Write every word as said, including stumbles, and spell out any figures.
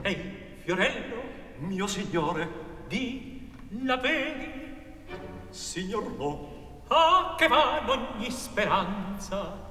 Ehi, Fiorello, mio signore, di la vedi? Signor no. Ah, che va ogni speranza.